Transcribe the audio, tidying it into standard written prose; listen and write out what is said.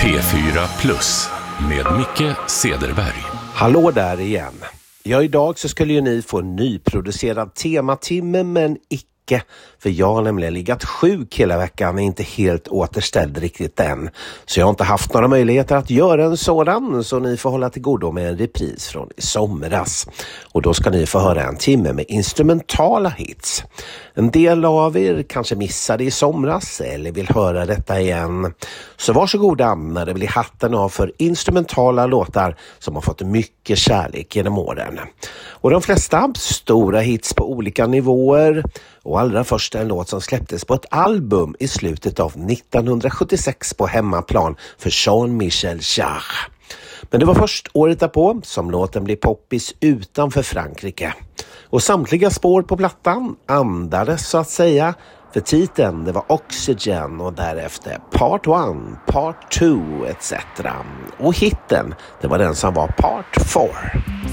P4 Plus med Micke Cederberg. Hallå där igen. Ja, idag så skulle ju ni få en nyproducerad tematimme, men icke. För jag har nämligen legat sjuk hela veckan och inte helt återställd riktigt än. Så jag har inte haft några möjligheter att göra en sådan. Så ni får hålla till godo med en repris från i somras. Och då ska ni få höra en timme med instrumentala hits. En del av er kanske missade i somras eller vill höra detta igen. Så varsågoda när det blir hatten av för instrumentala låtar som har fått mycket kärlek genom åren. Och de flesta stora hits på olika nivåer. Och allra först en låt som släpptes på ett album i slutet av 1976 på hemmaplan för Jean-Michel Jarre. Men det var först året därpå som låten blev poppis utanför Frankrike. Och samtliga spår på plattan andades så att säga. För titeln det var Oxygen och därefter Part 1, Part 2 etc. Och hitten det var den som var Part 4.